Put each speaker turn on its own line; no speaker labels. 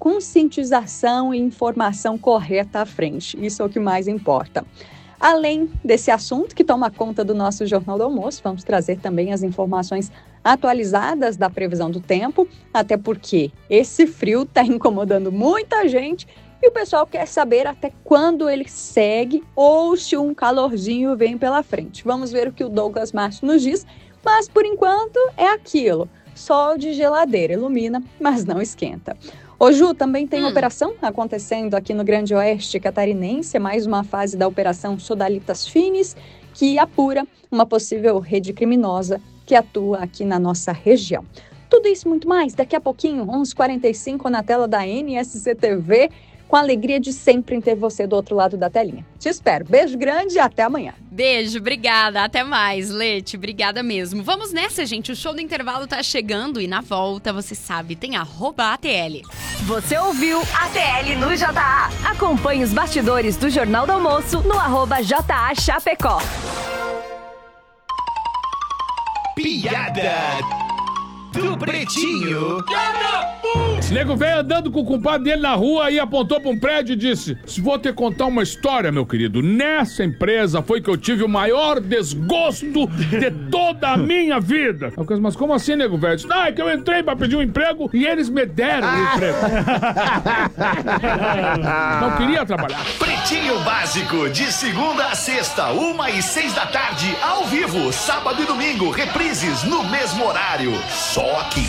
conscientização e informação correta à frente. Isso é o que mais importa. Além desse assunto que toma conta do nosso Jornal do Almoço, vamos trazer também as informações atualizadas da previsão do tempo, até porque esse frio está incomodando muita gente e o pessoal quer saber até quando ele segue ou se um calorzinho vem pela frente. Vamos ver o que o Douglas Márcio nos diz, mas por enquanto é aquilo, sol de geladeira, ilumina, mas não esquenta. Ô Ju, também tem operação acontecendo aqui no Grande Oeste catarinense, mais uma fase da Operação Sodalitas Finis, que apura uma possível rede criminosa que atua aqui na nossa região. Tudo isso e muito mais, daqui a pouquinho, 11h45 na tela da NSC-TV, com a alegria de sempre em ter você do outro lado da telinha. Te espero. Beijo grande e até amanhã.
Beijo, obrigada. Até mais, Lete. Obrigada mesmo. Vamos nessa, gente. O show do intervalo tá chegando e na volta, você sabe, tem @ATL.
Você ouviu ATL no JA. Acompanhe os bastidores do Jornal do Almoço no @JA Chapecó.
Piada do Pretinho.
Nego veio andando com o compadre dele na rua e apontou pra um prédio e disse: vou te contar uma história, meu querido. Nessa empresa foi que eu tive o maior desgosto de toda a minha vida. Mas como assim, nego velho? Disse: é que eu entrei pra pedir um emprego e eles me deram o emprego. Não queria trabalhar.
Pretinho Básico, de segunda a sexta, 1h06 da tarde, ao vivo. Sábado e domingo, reprises no mesmo horário. Só aqui.